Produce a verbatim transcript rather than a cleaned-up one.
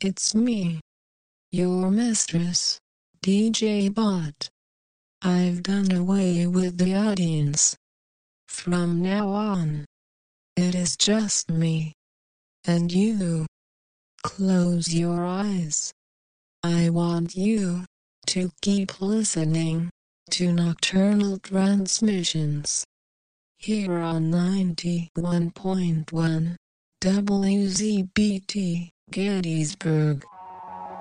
It's me, your mistress, D J Bot. I've done away with the audience. From now on, it is just me and you. Close your eyes. I want you to keep listening to Nocturnal Transmissions here on ninety-one point one W Z B T Gettysburg.